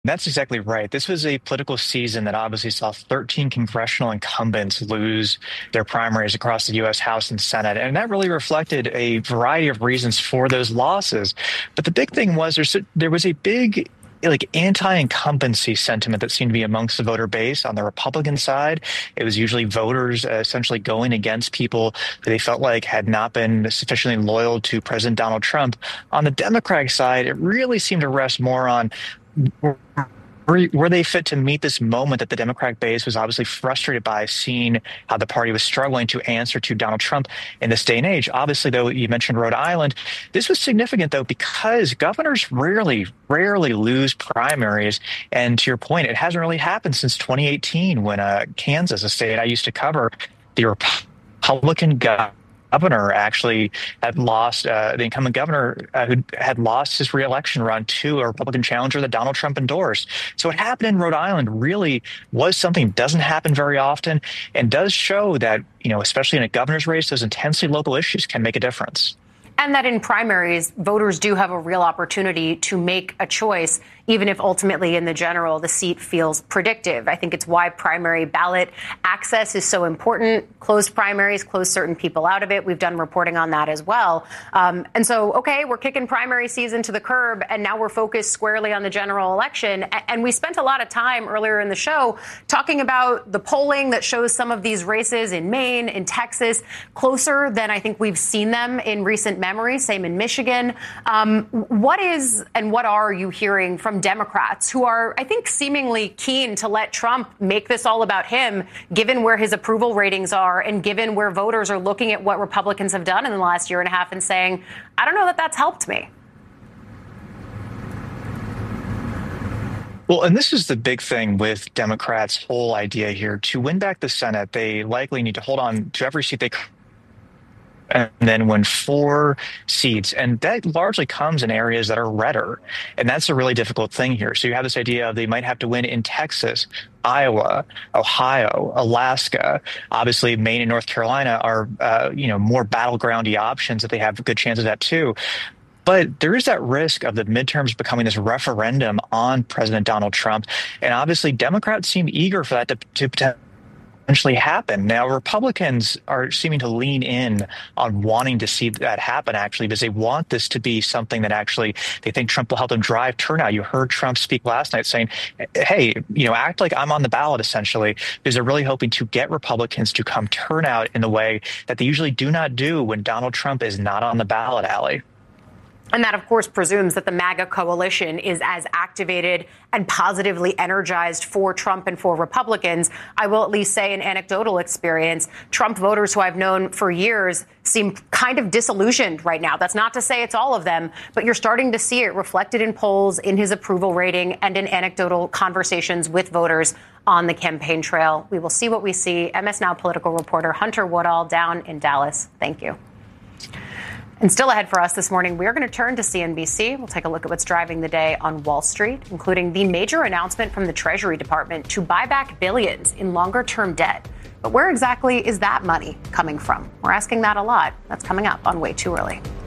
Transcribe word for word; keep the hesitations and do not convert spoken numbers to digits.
That's exactly right. This was a political season that obviously saw thirteen congressional incumbents lose their primaries across the U S. House and Senate. And that really reflected a variety of reasons for those losses. But the big thing was there's, there was a big like anti-incumbency sentiment that seemed to be amongst the voter base on the Republican side. It was usually voters uh, essentially going against people that they felt like had not been sufficiently loyal to President Donald Trump. On the Democratic side, it really seemed to rest more on were, were they fit to meet this moment that the Democratic base was obviously frustrated by seeing how the party was struggling to answer to Donald Trump in this day and age? Obviously, though, you mentioned Rhode Island. This was significant, though, because governors rarely, rarely lose primaries. And to your point, it hasn't really happened since twenty eighteen when uh, Kansas, a state I used to cover, the Republican governor. governor actually had lost, uh, the incumbent governor uh, who had lost his reelection run to a Republican challenger that Donald Trump endorsed. So what happened in Rhode Island really was something that doesn't happen very often and does show that, you know, especially in a governor's race, those intensely local issues can make a difference. And that in primaries, voters do have a real opportunity to make a choice, even if ultimately in the general the seat feels predictive. I think it's why primary ballot access is so important. Closed primaries close certain people out of it. We've done reporting on that as well. Um, and so, OK, we're kicking primary season to the curb, and now we're focused squarely on the general election. And we spent a lot of time earlier in the show talking about the polling that shows some of these races in Maine, in Texas, closer than I think we've seen them in recent memory, same in Michigan. Um, what is and what are you hearing from Democrats who are, I think, seemingly keen to let Trump make this all about him, given where his approval ratings are and given where voters are looking at what Republicans have done in the last year and a half and saying, I don't know that that's helped me? Well, and this is the big thing with Democrats' whole idea here. To win back the Senate, they likely need to hold on to every seat they and then win four seats. And that largely comes in areas that are redder. And that's a really difficult thing here. So you have this idea of they might have to win in Texas, Iowa, Ohio, Alaska. Obviously, Maine and North Carolina are, uh, you know, more battlegroundy options that they have good chances at too. But there is that risk of the midterms becoming this referendum on President Donald Trump. And obviously, Democrats seem eager for that to, to potentially happen. Now, Republicans are seeming to lean in on wanting to see that happen, actually, because they want this to be something that actually they think Trump will help them drive turnout. You heard Trump speak last night saying, hey, you know, act like I'm on the ballot, essentially, because they're really hoping to get Republicans to come turn out in the way that they usually do not do when Donald Trump is not on the ballot, Allie. And that, of course, presumes that the MAGA coalition is as activated and positively energized for Trump and for Republicans. I will at least say, an anecdotal experience, Trump voters who I've known for years seem kind of disillusioned right now. That's not to say it's all of them, but you're starting to see it reflected in polls, in his approval rating, and in anecdotal conversations with voters on the campaign trail. We will see what we see. M S Now political reporter Hunter Woodall down in Dallas. Thank you. And still ahead for us this morning, we're going to turn to C N B C. We'll take a look at what's driving the day on Wall Street, including the major announcement from the Treasury Department to buy back billions in longer-term debt. But where exactly is that money coming from? We're asking that a lot. That's coming up on Way Too Early.